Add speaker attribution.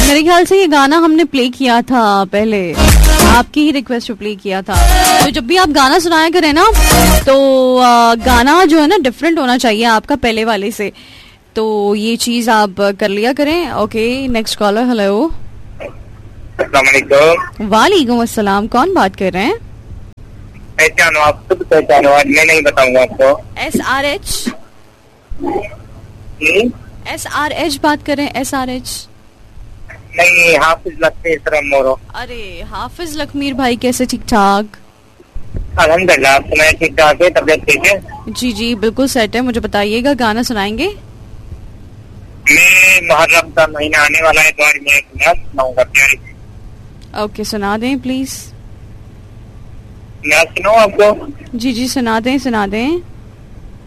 Speaker 1: मेरे ख्याल से ये गाना हमने प्ले किया था पहले, आपकी ही रिक्वेस्ट पे प्ले किया था। तो जब भी आप गाना सुनाया करें ना, तो गाना जो है ना डिफरेंट होना चाहिए आपका पहले वाले से, तो ये चीज आप कर लिया करें। Okay, next collar. हेलो, वालेकुम अस्सलाम, कौन बात कर रहे हैं?
Speaker 2: पहचानो, आप खुद पहचानो, आज मैं नहीं बताऊंगा आपको।
Speaker 1: SRH बात कर रहे हैं? SRH
Speaker 2: नहीं, हाफिज लखमीर मोरो।
Speaker 1: अरे हाफिज लखमीर भाई, कैसे? ठीक ठाक
Speaker 2: अल्हम्दुलिल्लाह, आप सुनाए? ठीक ठाक है, तबियत ठीक है?
Speaker 1: जी जी बिल्कुल सेट है। मुझे बताइएगा, गाना सुनाएंगे?
Speaker 2: मैं मुहर्रम का महीना आने वाला है, तो आज मैं सुनाऊंगा प्यारी।
Speaker 1: ओके, सुना दें प्लीज।
Speaker 2: मैं सुनाऊं आपको?
Speaker 1: जी जी सुना दें, सुना दें।